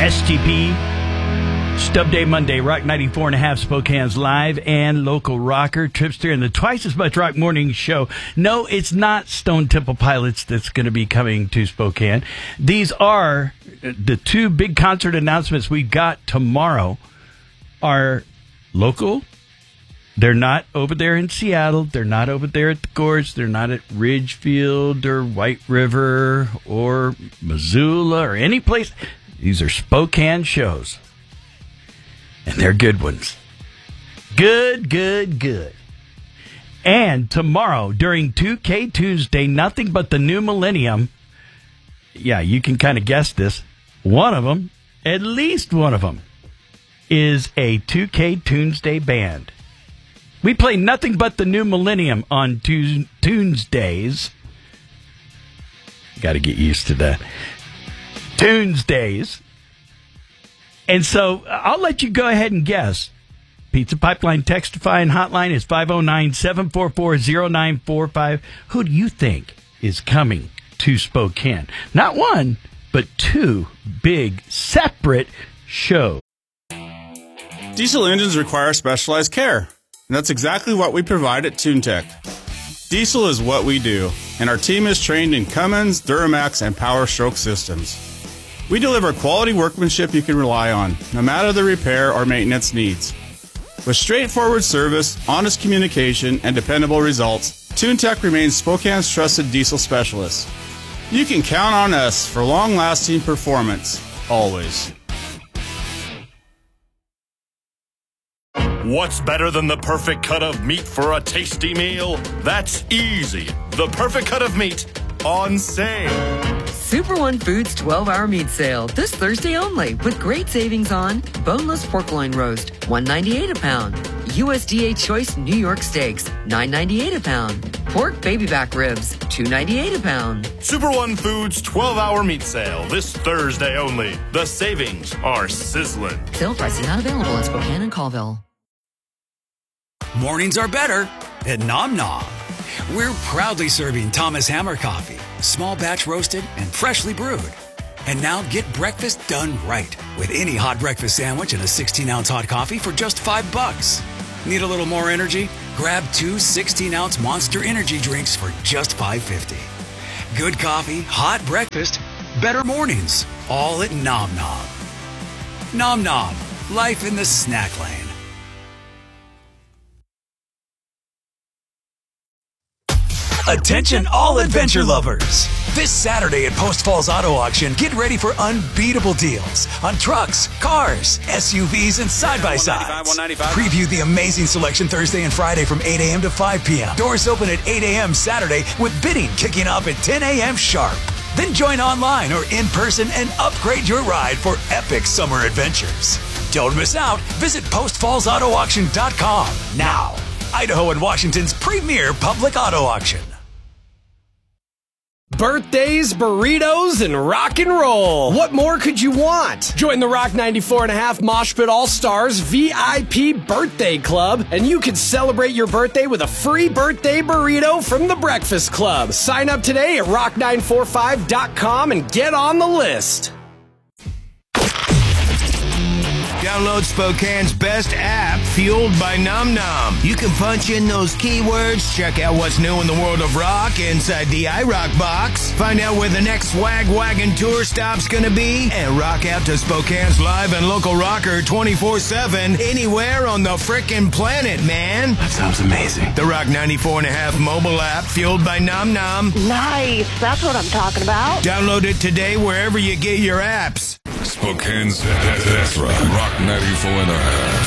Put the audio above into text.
STP, Stub Day Monday, Rock 94.5, Spokane's live and local rocker, Tripster, and the twice as much rock morning show. No, it's not Stone Temple Pilots that's going to be coming to Spokane. These are the two big concert announcements we got tomorrow are local. They're not over there in Seattle. They're not over there at the Gorge. They're not at Ridgefield or White River or Missoula or any place. These are Spokane shows. And they're good ones. Good. And tomorrow, during 2K Tuesday, nothing but the new millennium. Yeah, you can kind of guess this. One of them, at least one of them, is a 2K Tuesday band. We play nothing but the new millennium on Tuesdays. Got to get used to that. Tuesdays. And so I'll let you go ahead and guess. Pizza Pipeline Textify and hotline is 509-744-0945. Who do you think is coming to Spokane? Not one, but two big separate shows. Diesel engines require specialized care, and that's exactly what we provide at TuneTech. Diesel is what we do, and our team is trained in Cummins, Duramax, and Power Stroke systems. We deliver quality workmanship you can rely on, no matter the repair or maintenance needs. With straightforward service, honest communication, and dependable results, TuneTech remains Spokane's trusted diesel specialist. You can count on us for long-lasting performance, always. What's better than the perfect cut of meat for a tasty meal? That's easy. The perfect cut of meat on sale. Super One Foods 12-hour meat sale this Thursday only with great savings on boneless pork loin roast, $1.98 a pound. USDA Choice New York Steaks, $9.98 a pound. Pork baby back ribs, $2.98 a pound. Super One Foods 12-hour meat sale this Thursday only. The savings are sizzling. Sale pricing not available in Spokane and Colville. Mornings are better at Nom Nom. We're proudly serving Thomas Hammer coffee, small batch roasted and freshly brewed. And now get breakfast done right with any hot breakfast sandwich and a 16-ounce hot coffee for just $5. Need a little more energy? Grab two 16-ounce Monster Energy drinks for just $5.50. Good coffee, hot breakfast, better mornings, all at Nom Nom. Nom Nom, life in the snack lane. Attention all adventure lovers. This Saturday at Post Falls Auto Auction, get ready for unbeatable deals on trucks, cars, SUVs, and side-by-sides. Preview the amazing selection Thursday and Friday from 8 a.m. to 5 p.m. Doors open at 8 a.m. Saturday with bidding kicking off at 10 a.m. sharp. Then join online or in person and upgrade your ride for epic summer adventures. Don't miss out. Visit postfallsautoauction.com now. Idaho and Washington's premier public auto auction. Birthdays, burritos, and rock and roll. What more could you want? Join the Rock 94.5 Mosh Pit All-Stars VIP Birthday Club, and you can celebrate your birthday with a free birthday burrito from the Breakfast Club. Sign up today at rock945.com and get on the list. Download Spokane's best app, Fueled by Nom Nom. You can punch in those keywords, check out what's new in the world of rock inside the iRock box, find out where the next Swag Wagon tour stop's gonna be, and rock out to Spokane's live and local rocker 24/7 anywhere on the frickin' planet, man. That sounds amazing. The Rock 94.5 mobile app, Fueled by Nom Nom. Nice. That's what I'm talking about. Download it today wherever you get your apps. Spokane's Best Rock 94.5.